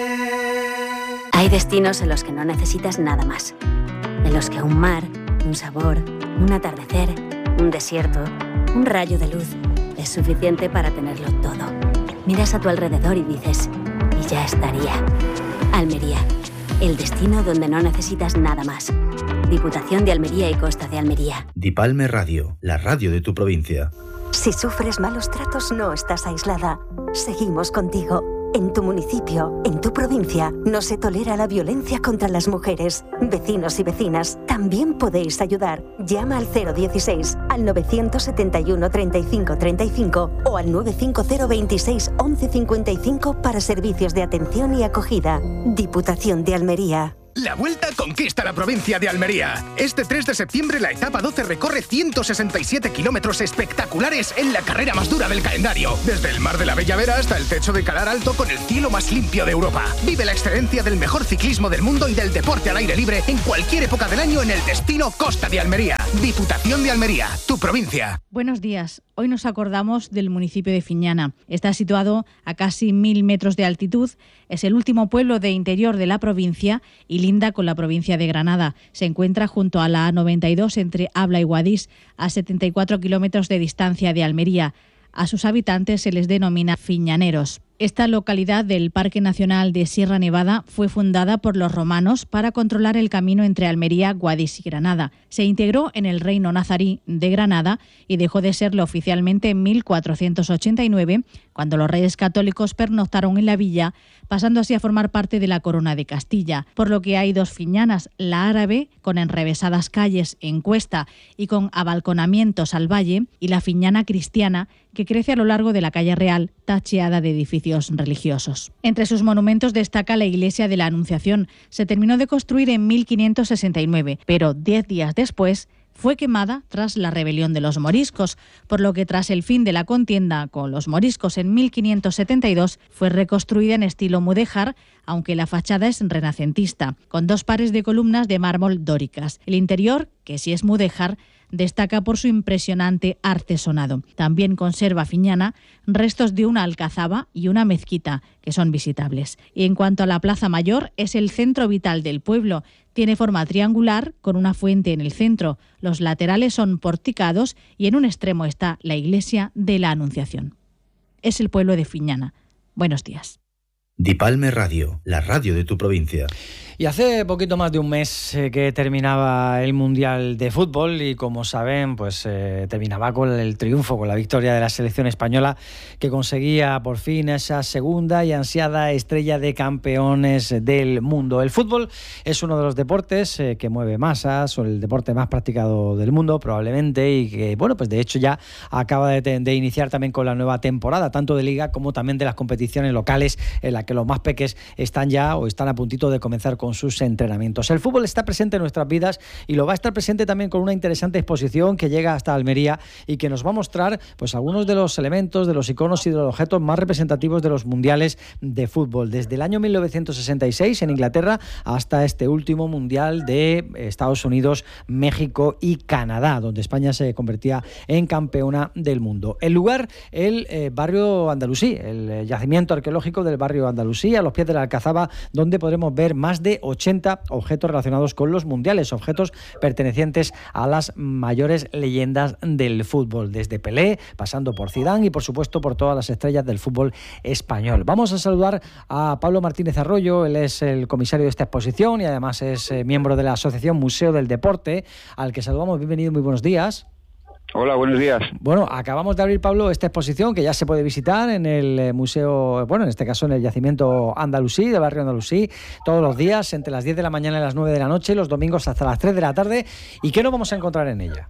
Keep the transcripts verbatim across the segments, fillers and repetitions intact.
Hay destinos en los que no necesitas nada más. En los que un mar, un sabor, un atardecer, un desierto, un rayo de luz es suficiente para tenerlo todo. Miras a tu alrededor y dices, y ya estaría. Almería, el destino donde no necesitas nada más. Diputación de Almería y Costa de Almería. Dipalme Radio, la radio de tu provincia. Si sufres malos tratos, no estás aislada. Seguimos contigo. En tu municipio, en tu provincia, no se tolera la violencia contra las mujeres. Vecinos y vecinas, también podéis ayudar. Llama al cero dieciséis, al novecientos setenta y uno treinta y cinco treinta y cinco o al nueve cinco cero veintiséis once cincuenta y cinco para servicios de atención y acogida. Diputación de Almería. La Vuelta conquista la provincia de Almería. Este tres de septiembre la etapa doce recorre ciento sesenta y siete kilómetros espectaculares en la carrera más dura del calendario. Desde el Mar de la Bella Vera hasta el techo de Calar Alto con el cielo más limpio de Europa. Vive la excelencia del mejor ciclismo del mundo y del deporte al aire libre en cualquier época del año en el destino Costa de Almería. Diputación de Almería, tu provincia. Buenos días. Hoy nos acordamos del municipio de Fiñana. Está situado a casi mil metros de altitud. Es el último pueblo de interior de la provincia y linda con la provincia de Granada. Se encuentra junto a la A noventa y dos entre Abla y Guadix, a setenta y cuatro kilómetros de distancia de Almería. A sus habitantes se les denomina fiñaneros. Esta localidad del Parque Nacional de Sierra Nevada fue fundada por los romanos para controlar el camino entre Almería, Guadix y Granada. Se integró en el reino nazarí de Granada y dejó de serlo oficialmente en mil cuatrocientos ochenta y nueve, cuando los reyes católicos pernoctaron en la villa, pasando así a formar parte de la corona de Castilla. Por lo que hay dos fiñanas, la árabe, con enrevesadas calles en cuesta y con abalconamientos al valle, y la fiñana cristiana, que crece a lo largo de la calle Real, tacheada de edificios religiosos. Entre sus monumentos destaca la iglesia de la Anunciación. Se terminó de construir en mil quinientos sesenta y nueve, pero diez días después fue quemada tras la rebelión de los moriscos, por lo que tras el fin de la contienda con los moriscos en mil quinientos setenta y dos fue reconstruida en estilo mudéjar, aunque la fachada es renacentista, con dos pares de columnas de mármol dóricas. El interior, que sí es mudéjar, destaca por su impresionante artesonado. También conserva Fiñana restos de una alcazaba y una mezquita, que son visitables. Y en cuanto a la Plaza Mayor, es el centro vital del pueblo. Tiene forma triangular, con una fuente en el centro. Los laterales son porticados y en un extremo está la iglesia de la Anunciación. Es el pueblo de Fiñana. Buenos días. Dipalme Radio, la radio de tu provincia. Y hace poquito más de un mes eh, que terminaba el Mundial de Fútbol y, como saben, pues eh, terminaba con el triunfo, con la victoria de la selección española, que conseguía por fin esa segunda y ansiada estrella de campeones del mundo. El fútbol es uno de los deportes eh, que mueve masas, o el deporte más practicado del mundo probablemente, y que, bueno, pues de hecho ya acaba de, de iniciar también con la nueva temporada, tanto de Liga como también de las competiciones locales, en las que los más peques están ya o están a puntito de comenzar con sus entrenamientos. El fútbol está presente en nuestras vidas y lo va a estar presente también con una interesante exposición que llega hasta Almería y que nos va a mostrar pues algunos de los elementos, de los iconos y de los objetos más representativos de los mundiales de fútbol, desde el año mil novecientos sesenta y seis en Inglaterra hasta este último mundial de Estados Unidos, México y Canadá, donde España se convertía en campeona del mundo. El lugar, el eh, barrio andalusí, el eh, yacimiento arqueológico del barrio andalusí, a los pies de la Alcazaba, donde podremos ver más de ochenta objetos relacionados con los mundiales, objetos pertenecientes a las mayores leyendas del fútbol, desde Pelé, pasando por Zidane y por supuesto por todas las estrellas del fútbol español. Vamos a saludar a Pablo Martínez Arroyo. Él es el comisario de esta exposición y además es eh, miembro de la Asociación Museo del Deporte, al que saludamos. Bienvenido, muy buenos días. Hola, buenos días. Bueno, acabamos de abrir, Pablo, esta exposición que ya se puede visitar en el museo, bueno, en este caso en el yacimiento andalusí, del barrio andalusí, todos los días entre las diez de la mañana y las nueve de la noche, los domingos hasta las tres de la tarde. ¿Y qué nos vamos a encontrar en ella?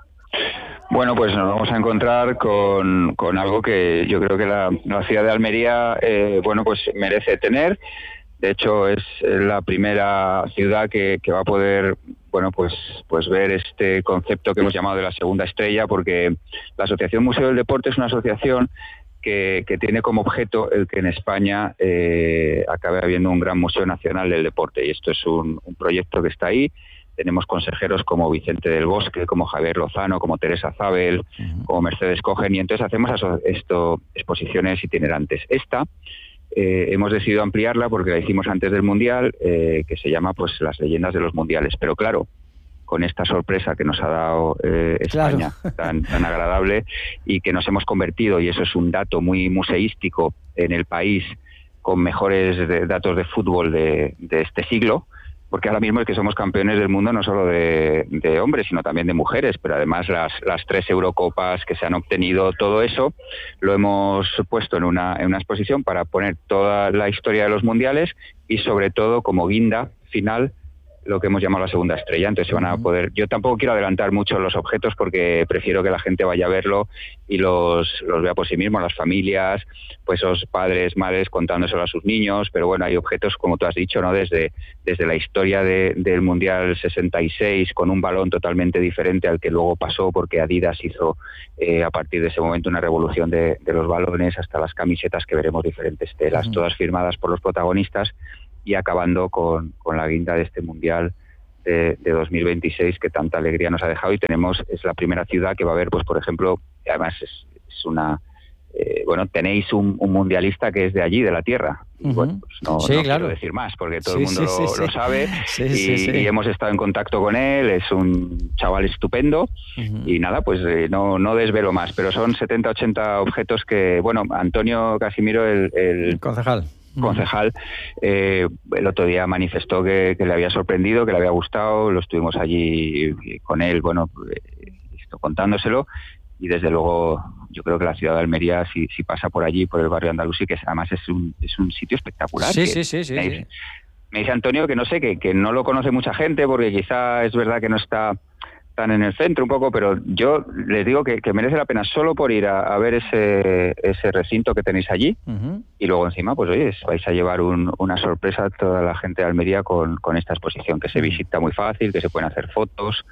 Bueno, pues nos vamos a encontrar con, con algo que yo creo que la, la ciudad de Almería, eh, bueno, pues merece tener. De hecho, es la primera ciudad que, que va a poder, bueno, pues, pues ver este concepto que hemos llamado de la segunda estrella, porque la Asociación Museo del Deporte es una asociación que, que tiene como objeto el que en España eh, acabe habiendo un gran museo nacional del deporte. Y esto es un, un proyecto que está ahí. Tenemos consejeros como Vicente del Bosque, como Javier Lozano, como Teresa Zabel, uh-huh. como Mercedes Cogen, y entonces hacemos esto, exposiciones itinerantes. Esta eh, hemos decidido ampliarla porque la hicimos antes del Mundial, eh, que se llama pues Las leyendas de los mundiales. Pero claro, con esta sorpresa que nos ha dado eh, España, claro. tan, tan agradable, y que nos hemos convertido, y eso es un dato muy museístico, en el país con mejores de, datos de fútbol de, de este siglo, porque ahora mismo es que somos campeones del mundo no solo de, de hombres, sino también de mujeres, pero además las, las tres Eurocopas que se han obtenido, todo eso lo hemos puesto en una, en una exposición para poner toda la historia de los mundiales y sobre todo como guinda final lo que hemos llamado la segunda estrella. Entonces se van a poder, yo tampoco quiero adelantar mucho los objetos porque prefiero que la gente vaya a verlo y los, los vea por sí mismo, las familias, pues esos padres, madres contándoselo a sus niños, pero bueno, hay objetos como tú has dicho, ¿no? Desde, desde la historia de, del Mundial sesenta y seis, con un balón totalmente diferente al que luego pasó, porque Adidas hizo eh, a partir de ese momento una revolución de, de los balones, hasta las camisetas que veremos diferentes telas, uh-huh. todas firmadas por los protagonistas, y acabando con, con la guinda de este Mundial de, de dos mil veintiséis que tanta alegría nos ha dejado. Y tenemos, es la primera ciudad que va a haber, pues por ejemplo, además es, es una, eh, bueno, tenéis un, un mundialista que es de allí, de la tierra. Y uh-huh. bueno, pues no, sí, no claro. quiero decir más, porque todo sí, el mundo sí, lo, sí, lo sí. sabe, sí, y, sí, sí. y hemos estado en contacto con él, es un chaval estupendo, uh-huh. y nada, pues eh, no, no desvelo más, pero son setenta, ochenta objetos que, bueno, Antonio Casimiro, el, el concejal, concejal eh, el otro día manifestó que, que le había sorprendido, que le había gustado, lo estuvimos allí con él, bueno, eh, contándoselo, y desde luego yo creo que la ciudad de Almería, si, si pasa por allí, por el barrio andalusí, que además es un, es un sitio espectacular. Sí, que, sí, sí, sí, me, sí. me dice Antonio que no sé, que, que no lo conoce mucha gente, porque quizá es verdad que no está tan en el centro un poco, pero yo les digo que, que merece la pena solo por ir a, a ver ese, ese recinto que tenéis allí, uh-huh. y luego encima, pues oye, vais a llevar un, una sorpresa a toda la gente de Almería con, con esta exposición, que se visita muy fácil, que se pueden hacer fotos.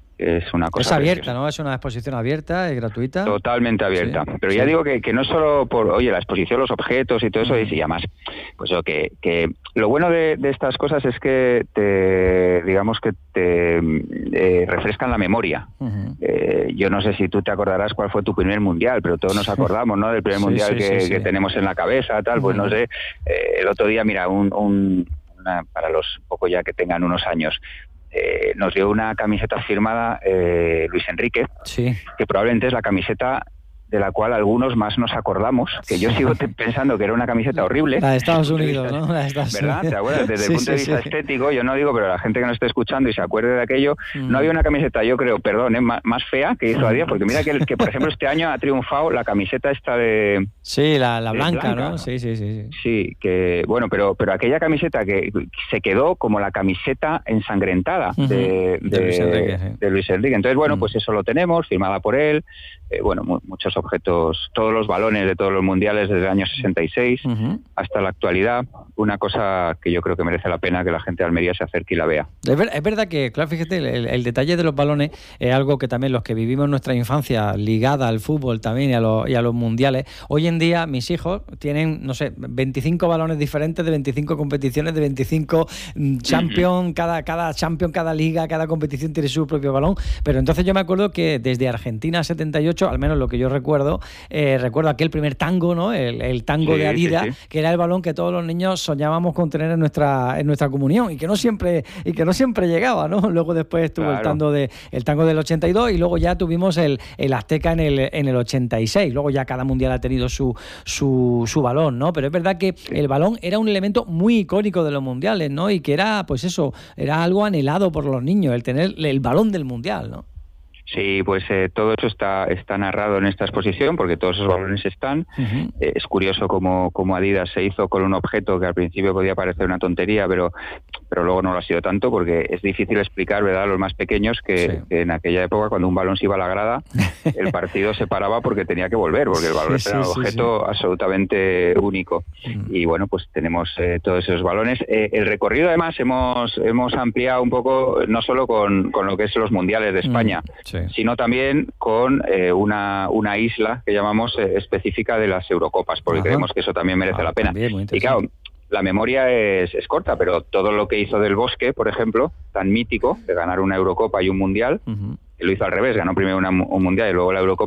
Es una cosa es abierta, preciosa. ¿no? Es una exposición abierta, es gratuita. Totalmente abierta. Sí, pero sí. ya digo que, que no solo por, oye, la exposición, los objetos y todo eso, uh-huh. y además, pues lo que, que lo bueno de, de estas cosas es que te, digamos que te eh, refrescan la memoria. Uh-huh. Eh, yo no sé si tú te acordarás cuál fue tu primer mundial, pero todos nos acordamos, ¿no? Del primer sí, mundial sí, que, sí, sí. que tenemos en la cabeza, tal, uh-huh. pues no sé. Eh, el otro día, mira, un, un una, para los poco ya que tengan unos años. Eh, nos dio una camiseta firmada eh, Luis Enrique, sí. que probablemente es la camiseta de la cual algunos más nos acordamos, que yo sigo te- pensando que era una camiseta horrible. La de Estados Unidos, ¿no? La de Estados ¿verdad? ¿Te acuerdas? Desde sí, el punto sí, de vista sí. estético, yo no digo, pero la gente que nos esté escuchando y se acuerde de aquello, mm. no había una camiseta, yo creo, perdón, ¿eh? más, más fea que hizo Adidas, porque mira que, que, por ejemplo, este año ha triunfado la camiseta esta de... Sí, la, la blanca, blanca, ¿no? Sí, sí, sí, sí. Sí, que, bueno, pero, pero aquella camiseta que se quedó como la camiseta ensangrentada uh-huh. de, de, de, Luis Enrique, sí. de Luis Enrique. Entonces, bueno, uh-huh. pues eso lo tenemos, firmada por él, eh, bueno, mu- muchos objetos, todos los balones de todos los mundiales desde el año sesenta y seis uh-huh. hasta la actualidad, una cosa que yo creo que merece la pena que la gente de Almería se acerque y la vea. Es, ver, es verdad que, claro, fíjate, el, el detalle de los balones es algo que también los que vivimos nuestra infancia ligada al fútbol también y a, los, y a los mundiales, hoy en día mis hijos tienen, no sé, veinticinco balones diferentes de veinticinco competiciones, de veinticinco champions, uh-huh. cada, cada champion, cada liga, cada competición tiene su propio balón, pero entonces yo me acuerdo que desde Argentina setenta y ocho, al menos lo que yo recuerdo, eh, recuerdo aquel primer tango, ¿no? El, el tango sí, de Adidas, sí, sí. que era el balón que todos los niños soñábamos con tener en nuestra en nuestra comunión y que no siempre y que no siempre llegaba, ¿no? Luego después estuvo claro. el tango de el tango del ochenta y dos y luego ya tuvimos el, el Azteca en el en el ochenta y seis. Luego ya cada mundial ha tenido su su, su balón, ¿no? Pero es verdad que sí. el balón era un elemento muy icónico de los mundiales, ¿no? Y que era, pues eso, era algo anhelado por los niños, el tener el balón del mundial, ¿no? Sí, pues eh, todo eso está está narrado en esta exposición porque todos esos balones están. Uh-huh. Eh, es curioso cómo, cómo Adidas se hizo con un objeto que al principio podía parecer una tontería, pero pero luego no lo ha sido tanto porque es difícil explicar, ¿verdad?, a los más pequeños que, sí. que en aquella época cuando un balón se iba a la grada, el partido se paraba porque tenía que volver, porque el balón sí, era sí, un objeto sí. absolutamente único. Uh-huh. Y bueno, pues tenemos eh, todos esos balones. Eh, el recorrido además hemos hemos ampliado un poco, no solo con, con lo que es los mundiales de España, uh-huh. sí. sino también con eh, una, una isla que llamamos eh, específica de las Eurocopas, porque Ajá. creemos que eso también merece ah, la pena. También, y claro, la memoria es, es corta, pero todo lo que hizo Del Bosque, por ejemplo, tan mítico, de ganar una Eurocopa y un Mundial, uh-huh. que lo hizo al revés, ganó primero una, un Mundial y luego la Eurocopa,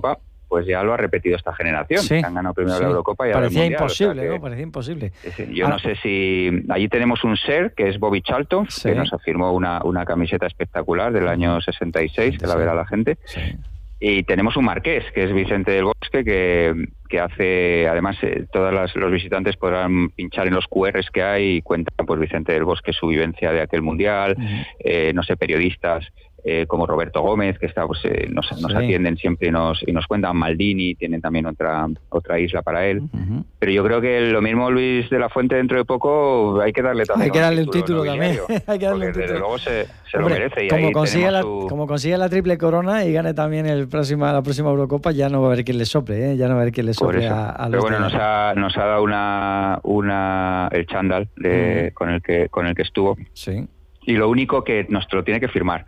pues ya lo ha repetido esta generación. Sí, han ganado primero sí. la Eurocopa y ahora el Parecía Mundial. imposible, o sea que, ¿no? Parecía imposible. Yo ahora, no sé si... Allí tenemos un ser, que es Bobby Charlton, sí. que nos firmó una, una camiseta espectacular del año sesenta y seis, que la verá la gente. Sí. Y tenemos un marqués, que es Vicente del Bosque, que, que hace, además, eh, todos las, los visitantes podrán pinchar en los cu erres que hay y cuenta, pues, Vicente del Bosque su vivencia de aquel Mundial, uh-huh. eh, no sé, periodistas eh, como Roberto Gómez, que está, pues, eh, nos, sí. nos atienden siempre y nos, y nos cuentan. Maldini, tienen también otra otra isla para él. Uh-huh. Pero yo creo que lo mismo Luis de la Fuente dentro de poco hay que darle también hay que darle un título, título también. hay que darle un título. Desde luego se, se Hombre, lo merece. Y como, ahí consigue la, su... como consigue la triple corona y gane también el próxima, la próxima Eurocopa, ya no va a haber quien le sople, ¿eh? ya no va a haber quien le sople a, a los. Pero bueno, nos ha, nos ha dado una, una el chándal de, mm. con el que con el que estuvo. Sí. Y lo único que nos lo tiene que firmar,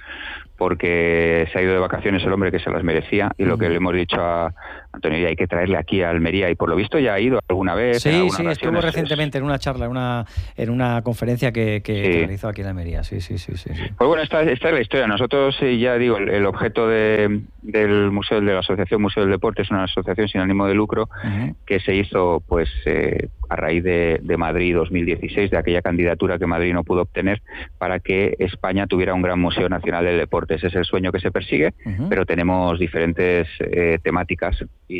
porque se ha ido de vacaciones el hombre, que se las merecía, y lo que le hemos dicho a Antonio, ya hay que traerle aquí a Almería, y por lo visto ya ha ido alguna vez. Sí, sí, estuvo recientemente en una charla, en una en una conferencia que, que, sí. que realizó aquí en Almería, sí, sí, sí. sí, sí. Pues bueno, esta, esta es la historia. Nosotros, ya digo, el, el objeto de, del museo, de la Asociación Museo del Deporte, es una asociación sin ánimo de lucro, uh-huh. que se hizo pues eh, a raíz de, de Madrid dos mil dieciséis, de aquella candidatura que Madrid no pudo obtener, para que España tuviera un gran Museo Nacional del Deporte. Ese es el sueño que se persigue, uh-huh. pero tenemos diferentes eh, temáticas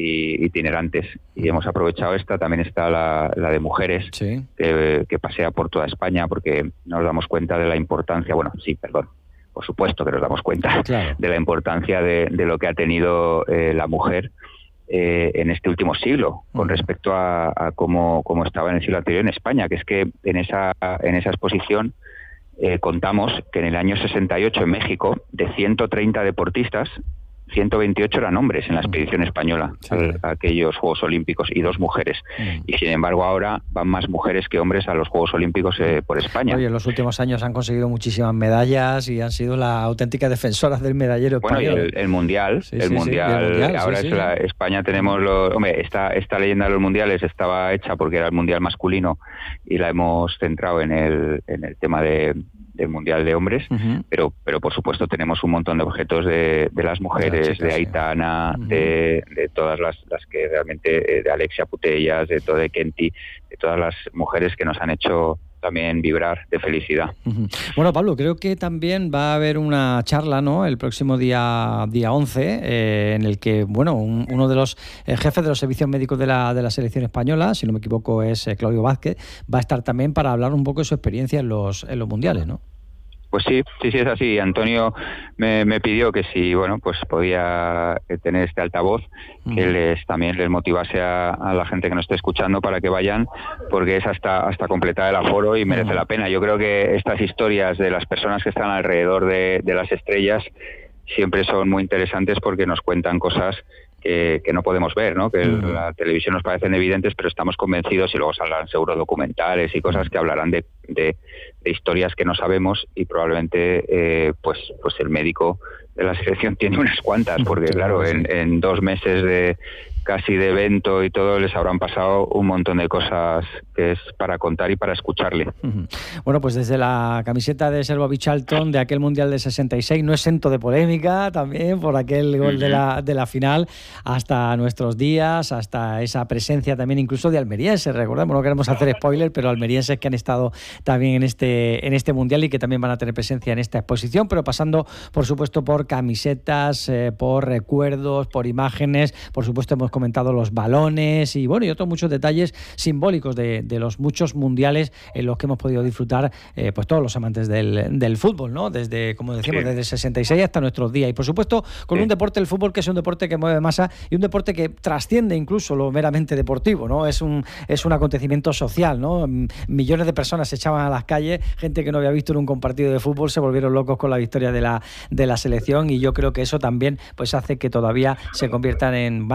y itinerantes, y hemos aprovechado esta. También está la, la de mujeres, sí. que, que pasea por toda España, porque nos damos cuenta de la importancia, bueno, sí, perdón, por supuesto que nos damos cuenta claro. de la importancia de, de lo que ha tenido eh, la mujer eh, en este último siglo, con respecto a, a cómo, cómo estaba en el siglo anterior en España, que es que en esa, en esa exposición eh, contamos que en el año sesenta y ocho en México, de ciento treinta deportistas, ciento veintiocho eran hombres en la expedición española, sí. a, a aquellos Juegos Olímpicos, y dos mujeres. Mm. Y sin embargo ahora van más mujeres que hombres a los Juegos Olímpicos eh, por España. Oye, en los últimos años han conseguido muchísimas medallas y han sido las auténticas defensoras del medallero bueno, español. Bueno, y el, el Mundial, sí, el, sí, mundial sí, el Mundial, ahora sí, es sí. la, España tenemos los... Hombre, esta, esta leyenda de los mundiales estaba hecha porque era el Mundial masculino y la hemos centrado en el, en el tema de... del Mundial de Hombres, uh-huh. pero pero por supuesto tenemos un montón de objetos de, de las mujeres, de, chicas, de Aitana, uh-huh. de, de todas las, las que realmente, de Alexia Putellas, de todo de Kenty, de todas las mujeres que nos han hecho también vibrar de felicidad. Uh-huh. Bueno, Pablo, creo que también va a haber una charla, ¿no?, el próximo día día once, eh, en el que, bueno, un, uno de los eh, jefes de los servicios médicos de la, de la selección española, si no me equivoco es eh, Claudio Vázquez, va a estar también para hablar un poco de su experiencia en los, en los mundiales, ¿no? Pues sí, sí, sí es así. Antonio me, me pidió que si, bueno, pues podía tener este altavoz, uh-huh. que les también les motivase a, a la gente que nos esté escuchando para que vayan, porque es hasta hasta completar el aforo y merece uh-huh. la pena. Yo creo que estas historias de las personas que están alrededor de, de las estrellas siempre son muy interesantes, porque nos cuentan cosas que, que no podemos ver, ¿no? Que uh-huh. la televisión nos parecen evidentes, pero estamos convencidos, y luego saldrán seguro documentales y cosas que hablarán de, de, de historias que no sabemos, y probablemente eh, pues pues el médico de la selección tiene unas cuantas, porque claro, en, en dos meses de casi de evento y todo, les habrán pasado un montón de cosas que es para contar y para escucharle. Uh-huh. Bueno, pues desde la camiseta de Sir Bobby Charlton de aquel Mundial de sesenta y seis, no exento de polémica también por aquel gol uh-huh. de la de la final, hasta nuestros días, hasta esa presencia también incluso de almerienses. Recordemos, no queremos hacer spoiler, pero almerienses que han estado también en este en este Mundial y que también van a tener presencia en esta exposición, pero pasando, por supuesto, por camisetas, eh, por recuerdos, por imágenes, por supuesto hemos comentado los balones y bueno, y otros muchos detalles simbólicos de, de los muchos mundiales en los que hemos podido disfrutar eh, pues todos los amantes del, del fútbol, ¿no? Desde, como decimos, sí. desde el sesenta y seis hasta nuestros días, y por supuesto con sí. un deporte, el fútbol, que es un deporte que mueve masa y un deporte que trasciende incluso lo meramente deportivo, ¿no? Es un, es un acontecimiento social, ¿no? Millones de personas se echaban a las calles, gente que no había visto nunca un partido de fútbol se volvieron locos con la victoria de la, de la selección, y yo creo que eso también pues hace que todavía se conviertan en más interesantes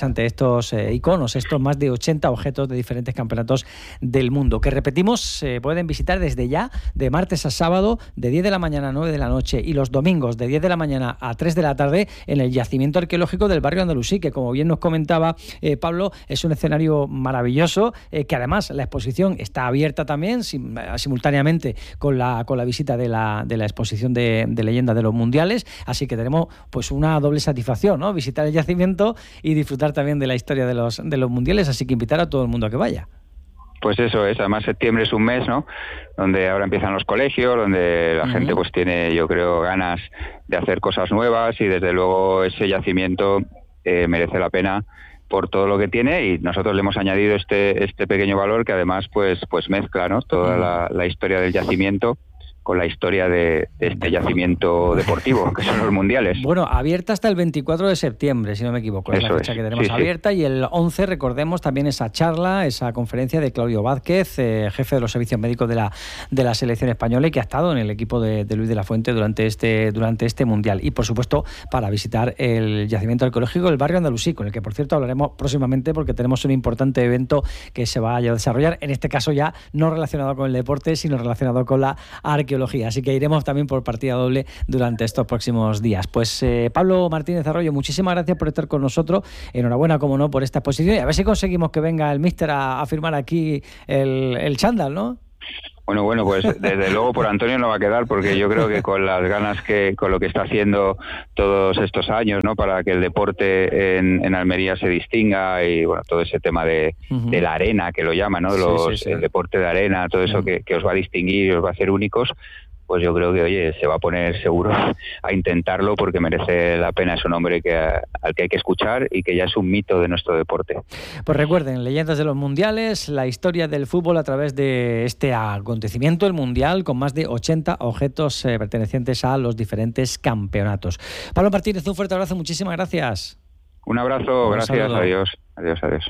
ante estos eh, iconos, estos más de ochenta objetos de diferentes campeonatos del mundo, que repetimos, se eh, pueden visitar desde ya, de martes a sábado, de diez de la mañana a nueve de la noche, y los domingos de diez de la mañana a tres de la tarde en el yacimiento arqueológico del barrio Andalusí, que como bien nos comentaba eh, Pablo, es un escenario maravilloso, eh, que además la exposición está abierta también sim, simultáneamente con la, con la visita de la, de la exposición de, de leyenda de los mundiales, así que tenemos pues una doble satisfacción, ¿no? Visitar el yacimiento y disfrutar también de la historia de los, de los mundiales, así que invitar a todo el mundo a que vaya. Pues eso es, además septiembre es un mes, ¿no?, donde ahora empiezan los colegios, donde la uh-huh. gente pues tiene, yo creo, ganas de hacer cosas nuevas, y desde luego ese yacimiento eh, merece la pena por todo lo que tiene, y nosotros le hemos añadido este este pequeño valor que además pues pues mezcla, ¿no?, toda uh-huh. la, la historia del yacimiento con la historia de, de este yacimiento deportivo, que son los mundiales. Bueno, abierta hasta el veinticuatro de septiembre, si no me equivoco, es Eso la fecha es. que tenemos sí, abierta, sí. Y el once, recordemos, también esa charla, esa conferencia de Claudio Vázquez, eh, jefe de los servicios médicos de la de la selección española, y que ha estado en el equipo de, de Luis de la Fuente durante este durante este mundial. Y, por supuesto, para visitar el yacimiento arqueológico del barrio Andalusí, con el que, por cierto, hablaremos próximamente, porque tenemos un importante evento que se va a desarrollar, en este caso ya no relacionado con el deporte, sino relacionado con la arqueología. Así que iremos también por partida doble durante estos próximos días. Pues eh, Pablo Martínez Arroyo, muchísimas gracias por estar con nosotros. Enhorabuena, como no, por esta exposición, y a ver si conseguimos que venga el míster a, a firmar aquí el, el chándal, ¿no? Bueno, bueno, pues desde luego por Antonio no va a quedar, porque yo creo que con las ganas que, con lo que está haciendo todos estos años, ¿no?, para que el deporte en, en Almería se distinga, y bueno, todo ese tema de, uh-huh. de la arena, que lo llaman, ¿no?, los, sí, sí, sí. el deporte de arena, todo eso uh-huh. que, que os va a distinguir y os va a hacer únicos, pues yo creo que, oye, se va a poner seguro a intentarlo, porque merece la pena. Es un hombre que, al que hay que escuchar, y que ya es un mito de nuestro deporte. Pues recuerden, leyendas de los mundiales, la historia del fútbol a través de este acontecimiento, el mundial, con más de ochenta objetos eh, pertenecientes a los diferentes campeonatos. Pablo Martínez, un fuerte abrazo, muchísimas gracias. Un abrazo, un gracias, saludo. adiós, adiós, adiós.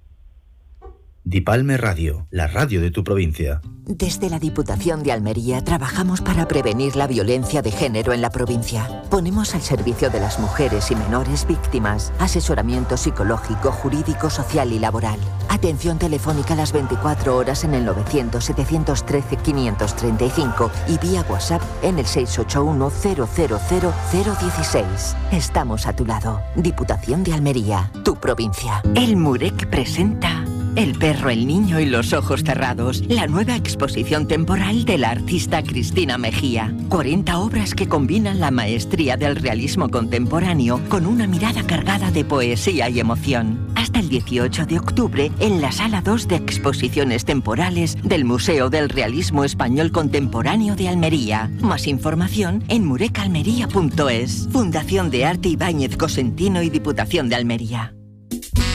Dipalme Radio, la radio de tu provincia. Desde la Diputación de Almería trabajamos para prevenir la violencia de género en la provincia. Ponemos al servicio de las mujeres y menores víctimas asesoramiento psicológico, jurídico, social y laboral. Atención telefónica las veinticuatro horas en el novecientos, setecientos trece, quinientos treinta y cinco y vía WhatsApp en el seis ocho uno, cero cero cero, cero uno seis. Estamos a tu lado. Diputación de Almería, tu provincia. El Murek presenta El perro, el niño y los ojos cerrados, la nueva exposición temporal de la artista Cristina Mejía. cuarenta obras que combinan la maestría del realismo contemporáneo con una mirada cargada de poesía y emoción. Hasta el dieciocho de octubre en la Sala dos de Exposiciones Temporales del Museo del Realismo Español Contemporáneo de Almería. Más información en murecalmería punto es. Fundación de Arte Ibáñez Cosentino y Diputación de Almería.